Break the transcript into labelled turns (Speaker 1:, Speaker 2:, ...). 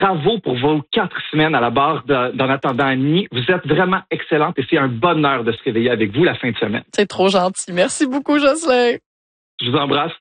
Speaker 1: Bravo pour vos 4 semaines à la barre d'En attendant Annie. Vous êtes vraiment excellente et c'est un bonheur de se réveiller avec vous la fin de semaine.
Speaker 2: C'est trop gentil. Merci beaucoup, Jocelyn.
Speaker 1: Je vous embrasse.